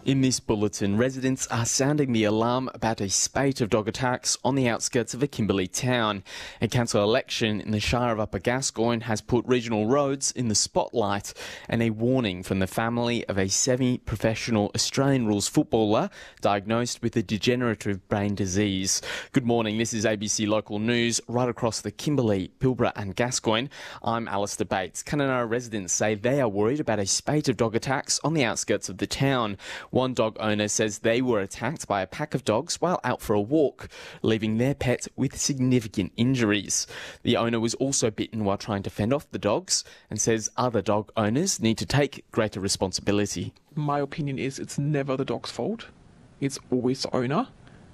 In this bulletin, residents are sounding the alarm about a spate of dog attacks on the outskirts of a Kimberley town. A council election in the Shire of Upper Gascoyne has put regional roads in the spotlight, and a warning from the family of a semi-professional Australian rules footballer diagnosed with a degenerative brain disease. Good morning, this is ABC Local News right across the Kimberley, Pilbara and Gascoyne. I'm Alistair Bates. Kununurra residents say they are worried about a spate of dog attacks on the outskirts of the town. One dog owner says they were attacked by a pack of dogs while out for a walk, leaving their pet with significant injuries. The owner was also bitten while trying to fend off the dogs and says other dog owners need to take greater responsibility. My opinion is it's never the dog's fault. It's always the owner.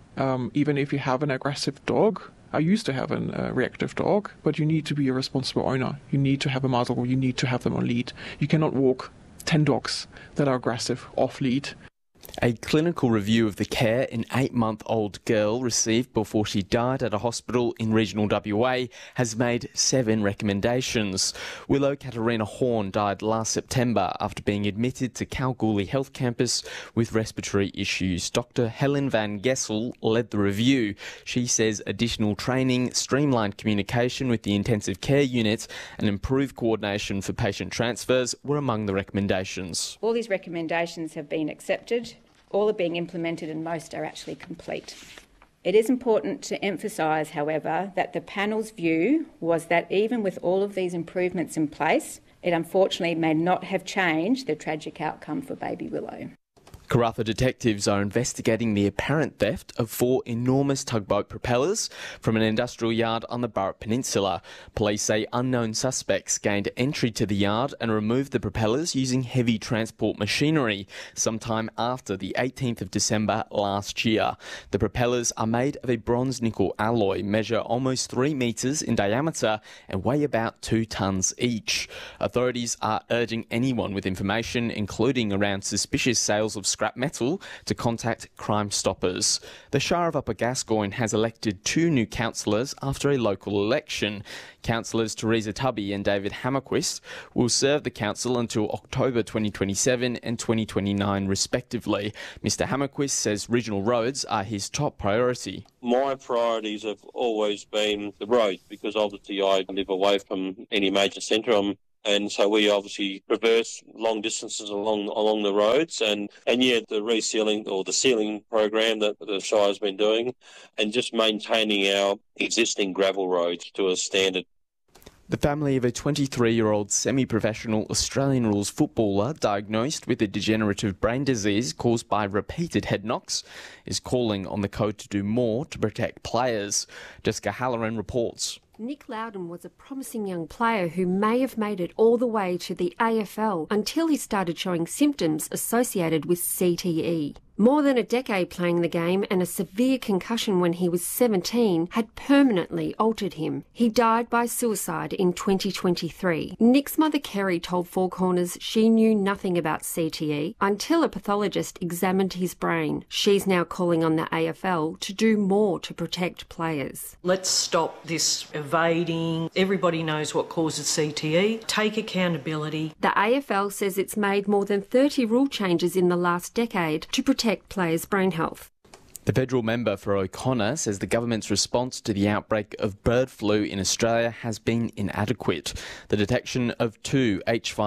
Even if you have an aggressive dog, I used to have a reactive dog, but you need to be a responsible owner. You need to have a muzzle, you need to have them on lead. You cannot walk 10 dogs that are aggressive off lead. A clinical review of the care an 8-month-old girl received before she died at a hospital in regional WA has made 7 recommendations. Willow Katarina Horn died last September after being admitted to Kalgoorlie Health Campus with respiratory issues. Dr Helen Van Gessel led the review. She says additional training, streamlined communication with the intensive care unit and improved coordination for patient transfers were among the recommendations. All these recommendations have been accepted. All are being implemented and most are actually complete. It is important to emphasise, however, that the panel's view was that even with all of these improvements in place, it unfortunately may not have changed the tragic outcome for baby Willow. Karratha detectives are investigating the apparent theft of 4 enormous tugboat propellers from an industrial yard on the Burrup Peninsula. Police say unknown suspects gained entry to the yard and removed the propellers using heavy transport machinery sometime after the 18th of December last year. The propellers are made of a bronze-nickel alloy, measure almost 3 metres in diameter and weigh about 2 tonnes each. Authorities are urging anyone with information, including around suspicious sales of scrap metal, to contact Crime Stoppers. The Shire of Upper Gascoyne has elected 2 new councillors after a local election. Councillors Teresa Tubby and David Hammerquist will serve the council until October 2027 and 2029 respectively. Mr Hammerquist says regional roads are his top priority. My priorities have always been the roads because obviously I live away from any major centre. And so we obviously traverse long distances along the roads and the resealing or the sealing program that the Shire's been doing and just maintaining our existing gravel roads to a standard. The family of a 23-year-old semi-professional Australian rules footballer diagnosed with a degenerative brain disease caused by repeated head knocks is calling on the code to do more to protect players. Jessica Halloran reports. Nick Loudon was a promising young player who may have made it all the way to the AFL until he started showing symptoms associated with CTE. More than a decade playing the game and a severe concussion when he was 17 had permanently altered him. He died by suicide in 2023. Nick's mother Kerry told Four Corners she knew nothing about CTE until a pathologist examined his brain. She's now calling on the AFL to do more to protect players. Let's stop this evading. Everybody knows what causes CTE. Take accountability. The AFL says it's made more than 30 rule changes in the last decade to protect players' brain health. The federal member for O'Connor says the government's response to the outbreak of bird flu in Australia has been inadequate. The detection of 2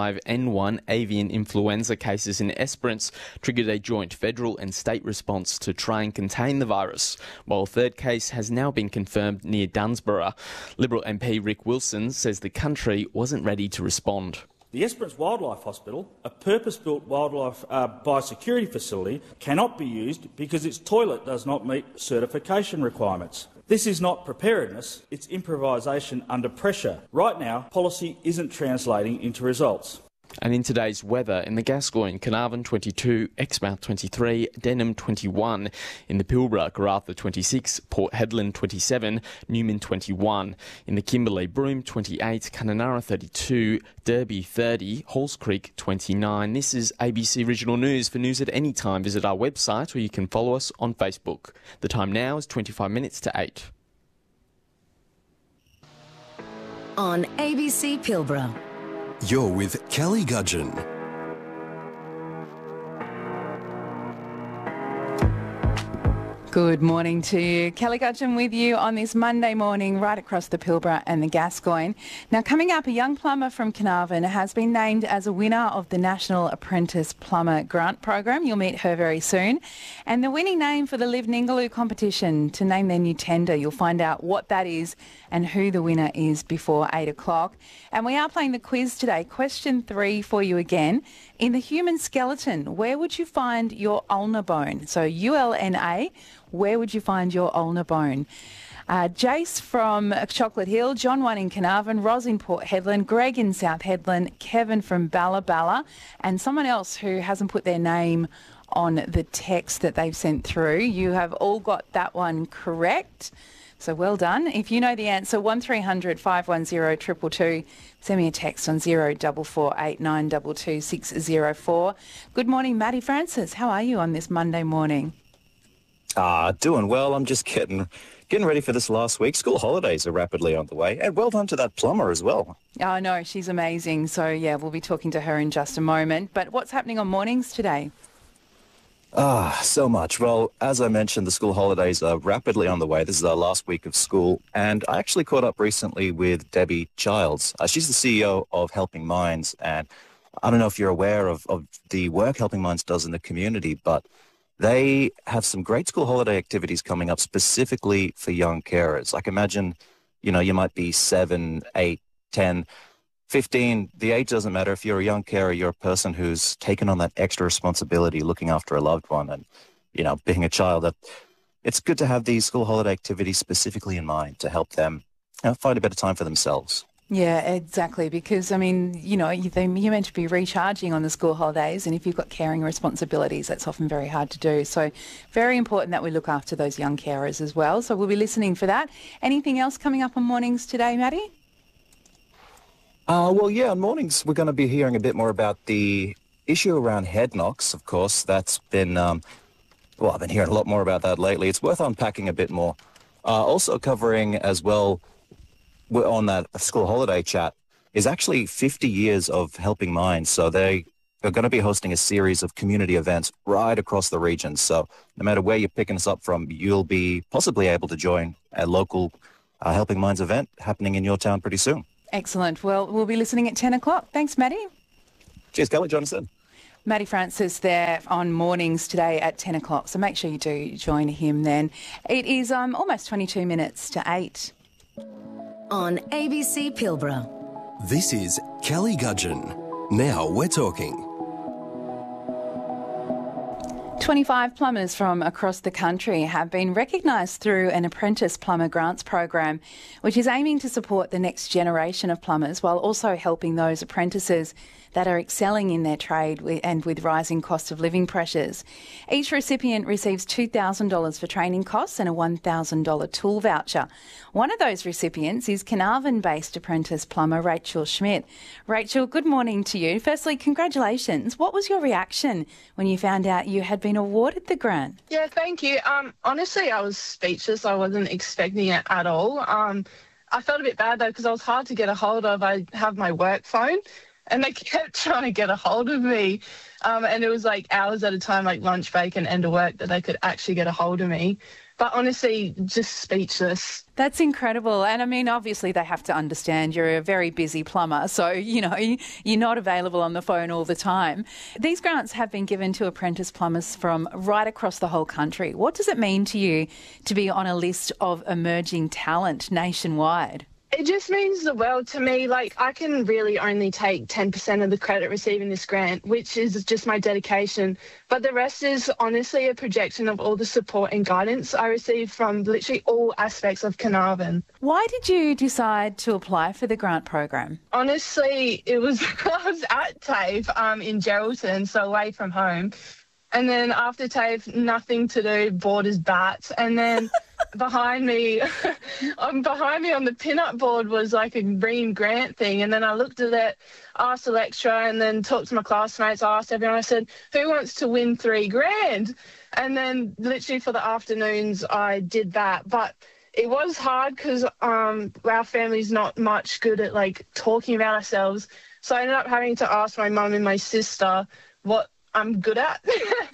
H5N1 avian influenza cases in Esperance triggered a joint federal and state response to try and contain the virus, while a third case has now been confirmed near Dunsborough. Liberal MP Rick Wilson says the country wasn't ready to respond. The Esperance Wildlife Hospital, a purpose-built wildlife biosecurity facility, cannot be used because its toilet does not meet certification requirements. This is not preparedness, it's improvisation under pressure. Right now, policy isn't translating into results. And in today's weather, in the Gascoyne, Carnarvon 22, Exmouth 23, Denham 21. In the Pilbara, Karratha 26, Port Hedland 27, Newman 21. In the Kimberley, Broome 28, Kununurra 32, Derby 30, Halls Creek 29. This is ABC Regional News. For news at any time, visit our website or you can follow us on Facebook. The time now is 25 minutes to 8. On ABC Pilbara. You're with Kelly Gudgeon. Good morning to you. Kelly Gudgeon with you on this Monday morning right across the Pilbara and the Gascoyne. Now, coming up, a young plumber from Carnarvon has been named as a winner of the National Apprentice Plumber Grant Program. You'll meet her very soon. And the winning name for the Live Ningaloo competition to name their new tender. You'll find out what that is and who the winner is before 8 o'clock. And we are playing the quiz today. Question 3 for you again. In the human skeleton, where would you find your ulnar bone? So ULNA, where would you find your ulnar bone? Jace from Chocolate Hill, John 1 in Carnarvon, Ros in Port Hedland, Greg in South Hedland, Kevin from Balla Balla, and someone else who hasn't put their name on the text that they've sent through. You have all got that one correct. So well done. If you know the answer, 1300 510 222. Send me a text on 0448 604. Good morning, Maddie Francis. How are you on this Monday morning? Doing well. I'm just getting ready for this last week. School holidays are rapidly on the way. And well done to that plumber as well. Oh, no, she's amazing. So, yeah, we'll be talking to her in just a moment. But what's happening on mornings today? So much. Well, as I mentioned, the school holidays are rapidly on the way. This is our last week of school. And I actually caught up recently with Debbie Childs. She's the CEO of Helping Minds. And I don't know if you're aware of the work Helping Minds does in the community, but they have some great school holiday activities coming up specifically for young carers. Like imagine, you might be 7, 8, 10, 15. The age doesn't matter. If you're a young carer, you're a person who's taken on that extra responsibility looking after a loved one and, being a child. It's good to have these school holiday activities specifically in mind to help them find a better time for themselves. Yeah, exactly. Because, you're meant to be recharging on the school holidays, and if you've got caring responsibilities, that's often very hard to do. So very important that we look after those young carers as well. So we'll be listening for that. Anything else coming up on mornings today, Maddie? On mornings, we're going to be hearing a bit more about the issue around head knocks, of course. That's been, I've been hearing a lot more about that lately. It's worth unpacking a bit more. Also covering as well, on that school holiday chat, is actually 50 years of Helping Minds. So they are going to be hosting a series of community events right across the region. So no matter where you're picking us up from, you'll be possibly able to join a local Helping Minds event happening in your town pretty soon. Excellent. Well, we'll be listening at 10 o'clock. Thanks, Maddie. Cheers, Kelly. Jonathan. Maddie Francis there on mornings today at 10 o'clock. So make sure you do join him then. It is almost 22 minutes to 8. On ABC Pilbara. This is Kelly Gudgeon. Now we're talking. 25 plumbers from across the country have been recognised through an Apprentice Plumber Grants program, which is aiming to support the next generation of plumbers while also helping those apprentices that are excelling in their trade and with rising cost of living pressures. Each recipient receives $2,000 for training costs and a $1,000 tool voucher. One of those recipients is Carnarvon-based apprentice plumber Rachel Schmidt. Rachel, good morning to you. Firstly, congratulations. What was your reaction when you found out you had been awarded the grant? Yeah, thank you. Honestly, I was speechless. I wasn't expecting it at all. I felt a bit bad though because I was hard to get a hold of. I have my work phone and they kept trying to get a hold of me. And it was like hours at a time, like lunch break and end of work, that they could actually get a hold of me. But honestly, just speechless. That's incredible. And obviously they have to understand you're a very busy plumber, so, you're not available on the phone all the time. These grants have been given to apprentice plumbers from right across the whole country. What does it mean to you to be on a list of emerging talent nationwide? It just means the world to me. Like, I can really only take 10% of the credit receiving this grant, which is just my dedication. But the rest is honestly a projection of all the support and guidance I receive from literally all aspects of Carnarvon. Why did you decide to apply for the grant program? Honestly, I was at TAFE in Geraldton, so away from home. And then after TAFE, nothing to do, bored as bats. And then behind me on the pin-up board was like a green grant thing. And then I looked at it, asked the lecturer, and then talked to my classmates, asked everyone. I said, who wants to win $3,000? And then literally for the afternoons, I did that. But it was hard because our family's not much good at like talking about ourselves. So I ended up having to ask my mum and my sister what I'm good at.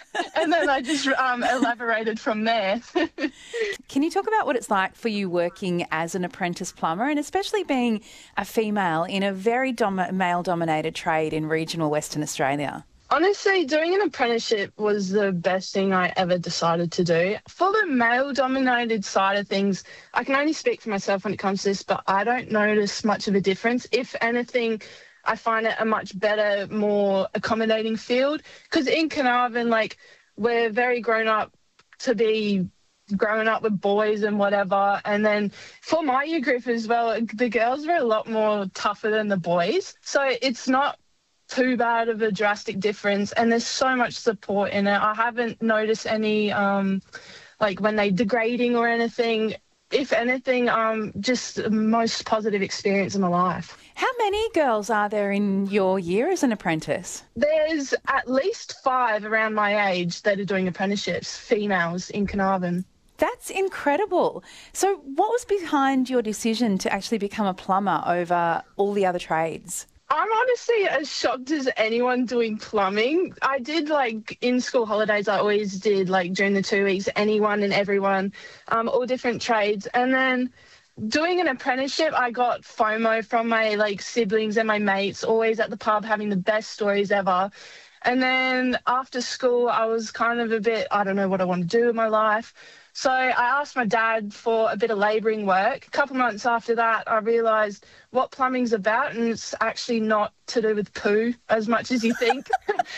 And then I just elaborated from there. Can you talk about what it's like for you working as an apprentice plumber, and especially being a female in a very male-dominated trade in regional Western Australia? Honestly, doing an apprenticeship was the best thing I ever decided to do. For the male-dominated side of things, I can only speak for myself when it comes to this, but I don't notice much of a difference. If anything, I find it a much better, more accommodating field. Because in Carnarvon, like, we're very grown up to be growing up with boys and whatever. And then for my year group as well, the girls were a lot more tougher than the boys. So it's not too bad of a drastic difference, and there's so much support in it. I haven't noticed any like when they degrading or anything. If anything, just the most positive experience in my life. How many girls are there in your year as an apprentice? There's at least 5 around my age that are doing apprenticeships, females in Carnarvon. That's incredible. So what was behind your decision to actually become a plumber over all the other trades? I'm honestly as shocked as anyone doing plumbing. I did, like, in school holidays, I always did, like, during the 2 weeks, anyone and everyone, all different trades. And then doing an apprenticeship, I got FOMO from my, like, siblings and my mates, always at the pub having the best stories ever. And then after school, I was kind of a bit, I don't know what I want to do with my life. So I asked my dad for a bit of labouring work. A couple of months after that, I realised what plumbing's about, and it's actually not to do with poo as much as you think.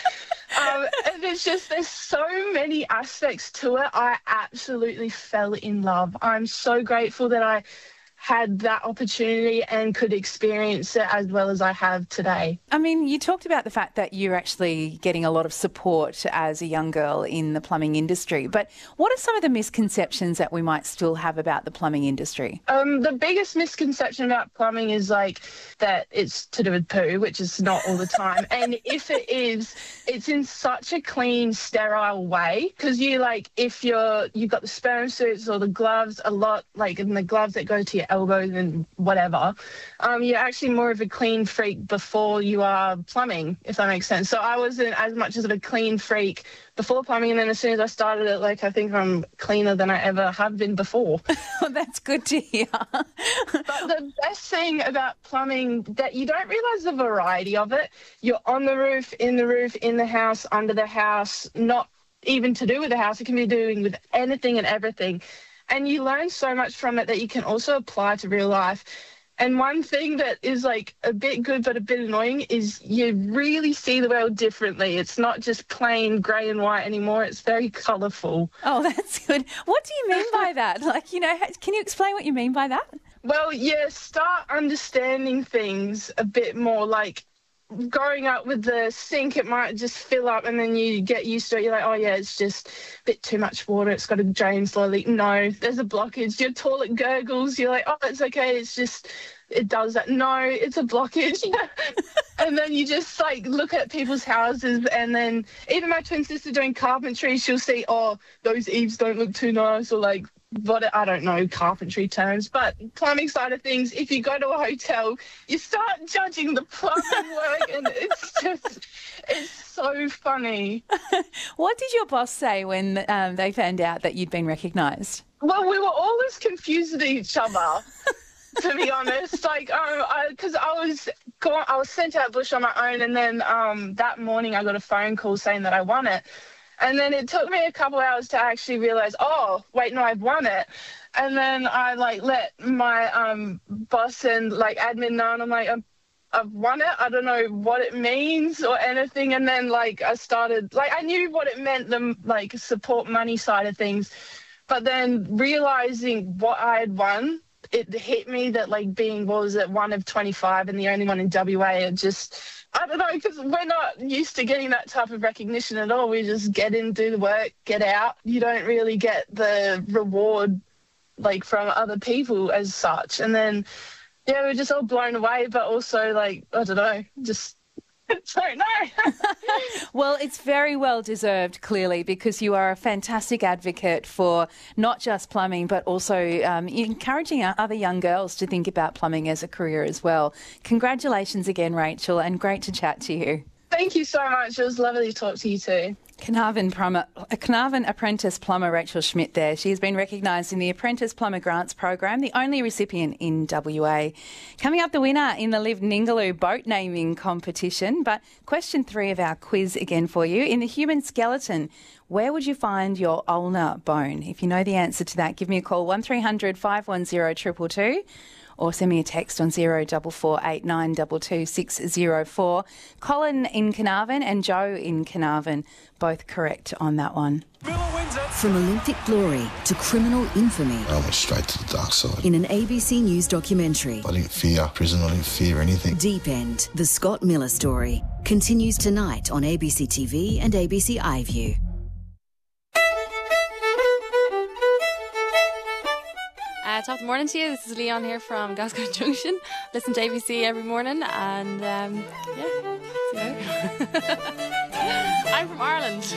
And it's just, there's so many aspects to it. I absolutely fell in love. I'm so grateful that I had that opportunity and could experience it as well as I have today. I mean, you talked about the fact that you're actually getting a lot of support as a young girl in the plumbing industry, but what are some of the misconceptions that we might still have about the plumbing industry? The biggest misconception about plumbing is, like, that it's to do with poo, which is not all the time. And if it is, it's in such a clean, sterile way, because you, like, if you've got the sperm suits or the gloves a lot, like, and the gloves that go to your elbows and whatever, you're actually more of a clean freak before you are plumbing, if that makes sense. So I wasn't as much as of a clean freak before plumbing, and then as soon as I started it, like, I think I'm cleaner than I ever have been before. Well, that's good to hear. But the best thing about plumbing, that you don't realise the variety of it. You're on the roof, in the house, under the house, not even to do with the house. It can be doing with anything and everything. And you learn so much from it that you can also apply to real life. And one thing that is, like, a bit good but a bit annoying is you really see the world differently. It's not just plain grey and white anymore. It's very colourful. Oh, that's good. What do you mean by that? Like, you know, can you explain what you mean by that? Well, yeah, start understanding things a bit more. Like, growing up with the sink, it might just fill up and then you get used to it. You're like, oh yeah, it's just a bit too much water, it's got to drain slowly. No, there's a blockage. Your toilet gurgles. You're like, oh, it's okay, it's just, it does that. No, it's a blockage. And then you just, like, look at people's houses, and then even my twin sister doing carpentry, she'll see, oh, those eaves don't look too nice, or, like, what, I don't know carpentry terms, but plumbing side of things, if you go to a hotel, you start judging the plumbing work, and it's so funny. What did your boss say when they found out that you'd been recognised? Well, we were all as confused with each other, to be honest. Like, because I was sent out bush on my own, and then that morning I got a phone call saying that I won it. And then it took me a couple hours to actually realise, oh, wait, no, I've won it. And then I, like, let my boss and, like, admin know, and I'm like, I've won it. I don't know what it means or anything. And then, like, I started, like, I knew what it meant, the, like, support money side of things. But then realising what I had won, it hit me that, like, being, what was it, one of 25 and the only one in WA, it just, I don't know, because we're not used to getting that type of recognition at all. We just get in, do the work, get out. You don't really get the reward, like, from other people as such. And then, yeah, we're just all blown away, but also, like, I don't know, just don't know. Well, it's very well deserved, clearly, because you are a fantastic advocate for not just plumbing, but also encouraging other young girls to think about plumbing as a career as well. Congratulations again, Rachel, and great to chat to you. Thank you so much. It was lovely to talk to you too. Carnarvon Apprentice Plumber Rachel Schmidt there. She has been recognised in the Apprentice Plumber Grants Program, the only recipient in WA. Coming up, the winner in the Live Ningaloo boat naming competition. But question 3 of our quiz again for you. In the human skeleton, where would you find your ulnar bone? If you know the answer to that, give me a call, 1300 510 222. Or send me a text on 0448922604. 604. Colin in Carnarvon and Joe in Carnarvon, both correct on that one. From Olympic glory to criminal infamy. I went straight to the dark side. In an ABC News documentary. I didn't fear prison, I didn't fear anything. Deep End, the Scott Miller story, continues tonight on ABC TV and ABC iView. Top of the morning to you. This is Leon here from Glasgow Junction. Listen to ABC every morning and see you later. I'm from Ireland.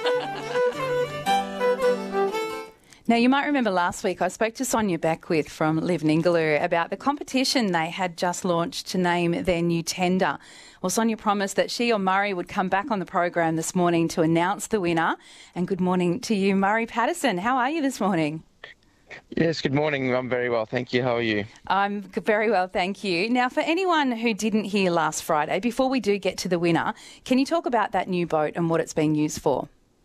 Now, you might remember last week I spoke to Sonia Beckwith from Live Ningaloo about the competition they had just launched to name their new tender. Well, Sonia promised that she or Murray would come back on the program this morning to announce the winner. And good morning to you, Murray Patterson. How are you this morning? Yes, good morning. I'm very well, thank you. How are you? I'm very well, thank you. Now, for anyone who didn't hear last Friday, before we do get to the winner, can you talk about that new boat and what it's being used for?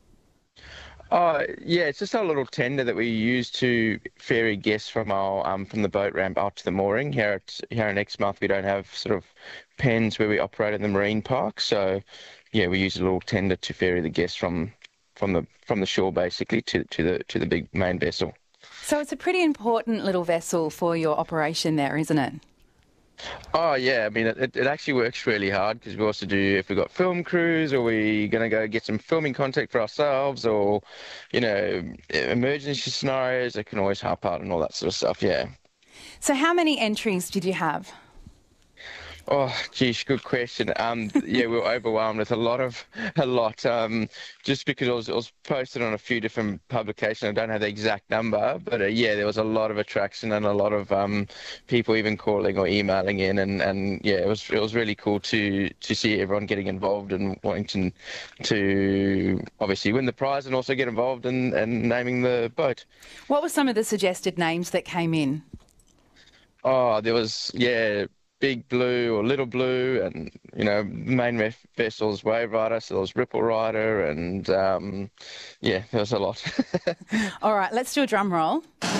Yeah, it's just our little tender that we use to ferry guests from our from the boat ramp out to the mooring. Here in Exmouth, we don't have sort of pens where we operate in the marine park, so yeah, we use a little tender to ferry the guests from the shore basically to the big main vessel. So it's a pretty important little vessel for your operation there, isn't it? Oh, yeah. I mean, it actually works really hard because we also do, if we've got film crews or we're going to go get some filming content for ourselves or, you know, emergency scenarios, it can always help out and all that sort of stuff, yeah. So how many entries did you have? Oh, geez, good question. Yeah, we were overwhelmed with a lot. Just because it was posted on a few different publications. I don't have the exact number, but yeah, there was a lot of attraction and a lot of people even calling or emailing in, and yeah, it was really cool to see everyone getting involved and wanting to obviously win the prize and also get involved in naming the boat. What were some of the suggested names that came in? Oh, there was Big Blue or Little Blue, and you know, main vessels Wave Rider, so there was Ripple Rider, and yeah, there was a lot. All right, let's do a drum roll.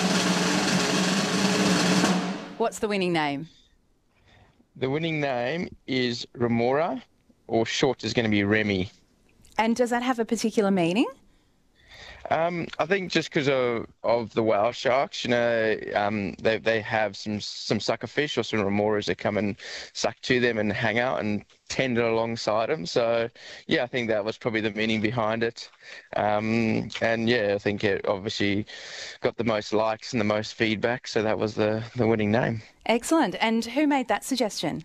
What's the winning name? The winning name is Remora, or short is going to be Remy. And does that have a particular meaning? I think just because of the whale sharks, you know, they have some sucker fish or some remoras that come and suck to them and hang out and tend alongside them. So, yeah, I think that was probably the meaning behind it. And, yeah, I think it obviously got the most likes and the most feedback, so that was the winning name. Excellent. And who made that suggestion?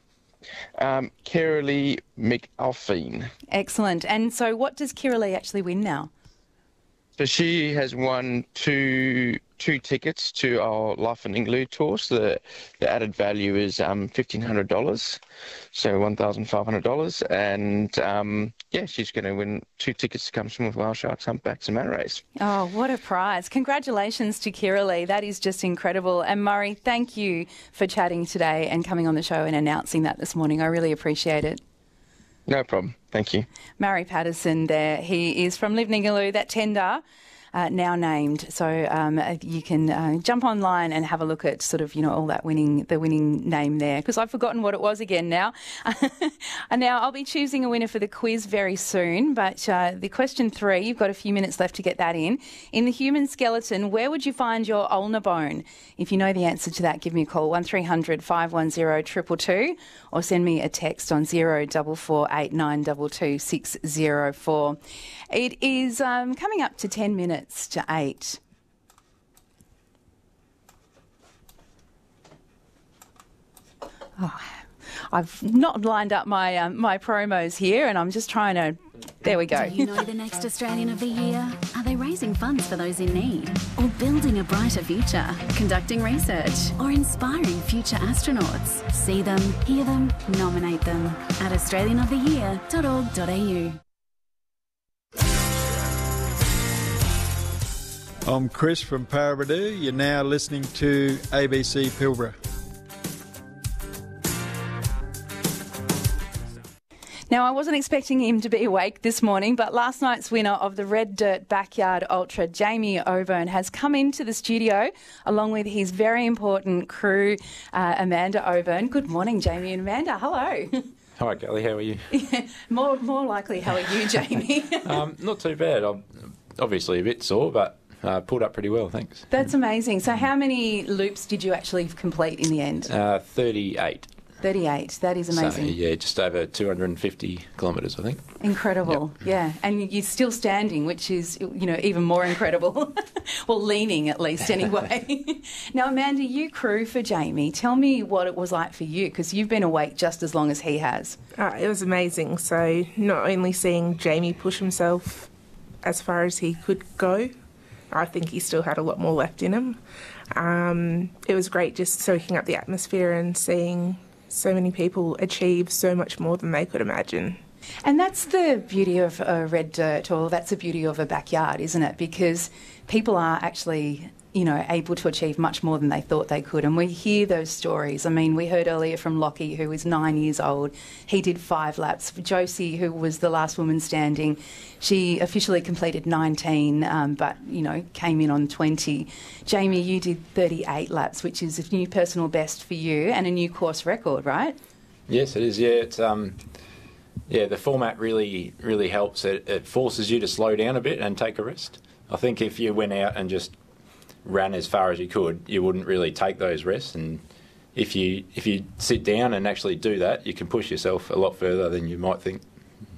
Kiralee McAlpine. Excellent. And so what does Kiralee actually win now? So she has won two tickets to our Life in Ningaloo tour. So the added value is $1,500, so $1,500, and yeah, she's going to win 2 tickets to come swim with whale sharks, humpbacks, and manta rays. Oh, what a prize! Congratulations to Kiralee. That is just incredible. And Murray, thank you for chatting today and coming on the show and announcing that this morning. I really appreciate it. No problem. Thank you. Murray Patterson there. He is from Live Ningaloo, that tender now named. So you can jump online and have a look at sort of, you know, all that the winning name there, because I've forgotten what it was again now. And now I'll be choosing a winner for the quiz very soon. But the question 3, you've got a few minutes left to get that in. In the human skeleton, where would you find your ulnar bone? If you know the answer to that, give me a call, 1300 510 222, or send me a text on 0448922604. 604. It is coming up to 10 minutes to 8. Oh, I've not lined up my my promos here, and I'm just trying to There we go. Do you know the next Australian of the Year? Are they raising funds for those in need? Or building a brighter future? Conducting research? Or inspiring future astronauts? See them, hear them, nominate them at australianoftheyear.org.au. I'm Chris from Paraburdoo. You're now listening to ABC Pilbara. Now, I wasn't expecting him to be awake this morning, but last night's winner of the Red Dirt Backyard Ultra, Jamie Overn, has come into the studio along with his very important crew, Amanda Overn. Good morning, Jamie and Amanda. Hello. Hi, Kelly. How are you? More likely, how are you, Jamie? Not too bad. I'm obviously a bit sore, but pulled up pretty well, thanks. That's amazing. So how many loops did you actually complete in the end? 38. 38. That is amazing. So, yeah, just over 250 kilometres, I think. Incredible. Yep. Yeah. And you're still standing, which is, even more incredible. Well, leaning at least anyway. Now, Amanda, you crew for Jamie. Tell me what it was like for you, because you've been awake just as long as he has. It was amazing. So not only seeing Jamie push himself as far as he could go, I think he still had a lot more left in him. It was great just soaking up the atmosphere and seeing so many people achieve so much more than they could imagine. And that's the beauty of Red Dirt, or that's the beauty of a backyard, isn't it? Because people are actually, able to achieve much more than they thought they could. And we hear those stories. I mean, we heard earlier from Lockie, who is 9 years old. He did 5 laps. Josie, who was the last woman standing, she officially completed 19, but, came in on 20. Jamie, you did 38 laps, which is a new personal best for you and a new course record, right? Yes, it is. Yeah, it's the format really helps. It forces you to slow down a bit and take a rest. I think if you went out and just ran as far as you could, you wouldn't really take those rests. And if you sit down and actually do that, you can push yourself a lot further than you might think.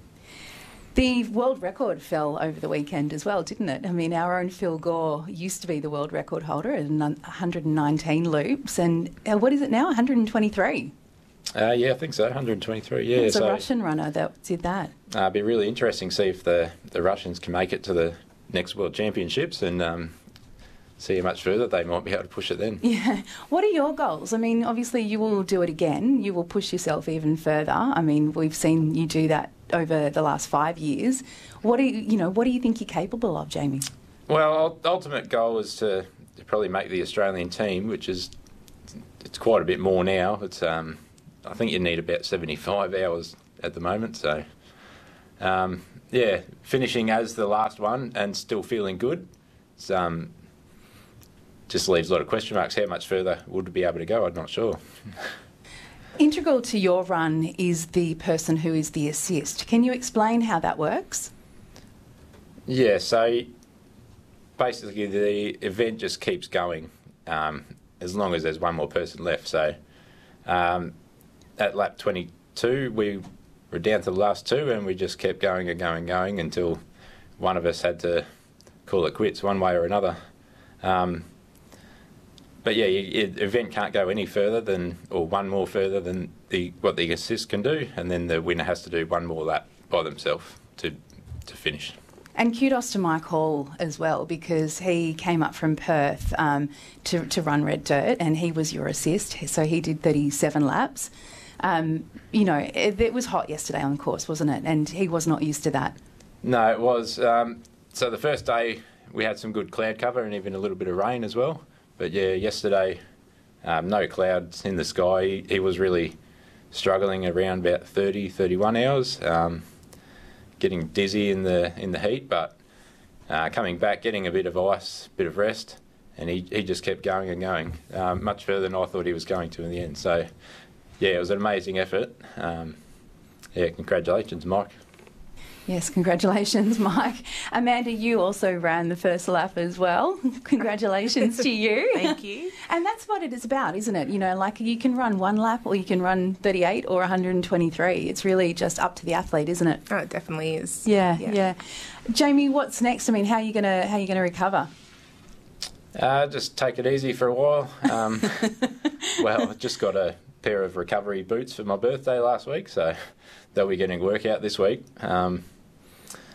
The world record fell over the weekend as well, didn't it? I mean, our own Phil Gore used to be the world record holder at 119 loops, and what is it now, 123? Yeah, I think so, 123, yeah. It's a Russian runner that did that. It'd be really interesting to see if the Russians can make it to the next World Championships and see how much further they might be able to push it then. Yeah. What are your goals? I mean, obviously you will do it again. You will push yourself even further. I mean, we've seen you do that over the last 5 years. What do you think you're capable of, Jamie? Well, ultimate goal is to probably make the Australian team, which is it's quite a bit more now. It's I think you need about 75 hours at the moment. So, finishing as the last one and still feeling good. It's, just leaves a lot of question marks. How much further would we be able to go? I'm not sure. Integral to your run is the person who is the assist. Can you explain how that works? Yeah, so basically the event just keeps going as long as there's one more person left. So at lap 22, we were down to the last 2 and we just kept going and going and going until one of us had to call it quits one way or another. But yeah, the event can't go any further one more further than what the assist can do, and then the winner has to do one more lap by themselves to finish. And kudos to Mike Hall as well, because he came up from Perth to run Red Dirt, and he was your assist, so he did 37 laps. It was hot yesterday on the course, wasn't it? And he was not used to that. No, it was. So the first day we had some good cloud cover and even a little bit of rain as well. But yeah, yesterday, no clouds in the sky. He was really struggling around about 30, 31 hours, getting dizzy in the heat, but coming back, getting a bit of ice, bit of rest, and he just kept going and going, much further than I thought he was going to in the end. So yeah, it was an amazing effort. Congratulations, Mike. Yes, congratulations, Mike. Amanda, you also ran the first lap as well. Congratulations to you. Thank you. And that's what it is about, isn't it? You can run one lap or you can run 38 or 123. It's really just up to the athlete, isn't it? Oh, it definitely is. Yeah. Jamie, what's next? I mean, how are you gonna recover? Just take it easy for a while. I just got a pair of recovery boots for my birthday last week, so they'll be getting a workout this week.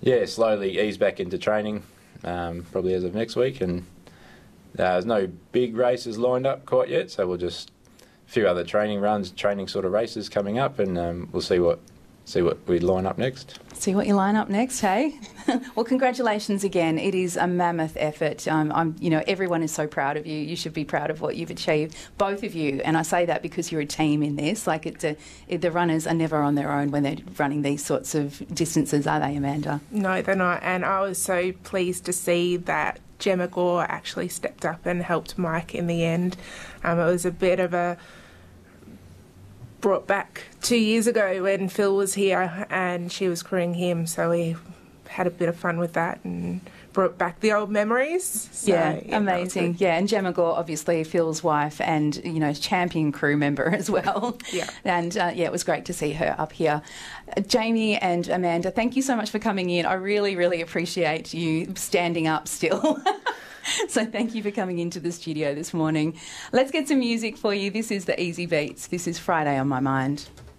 Yeah, slowly ease back into training, probably as of next week, and there's no big races lined up quite yet, so we'll just a few other training runs, training sort of races coming up, and we'll see what we line up next. See what you line up next, hey? Well, congratulations again. It is a mammoth effort. Everyone is so proud of you. You should be proud of what you've achieved, both of you. And I say that because you're a team in this. Like, the runners are never on their own when they're running these sorts of distances, are they, Amanda? No, they're not. And I was so pleased to see that Gemma Gore actually stepped up and helped Mike in the end. It was a bit of a brought back 2 years ago when Phil was here and she was crewing him, so we had a bit of fun with that and brought back the old memories. So, yeah, amazing. Yeah, and Gemma Gore, obviously Phil's wife and, champion crew member as well. Yeah. And, it was great to see her up here. Jamie and Amanda, thank you so much for coming in. I really, really appreciate you standing up still. So thank you for coming into the studio this morning. Let's get some music for you. This is the Easy Beats. This is Friday on My Mind.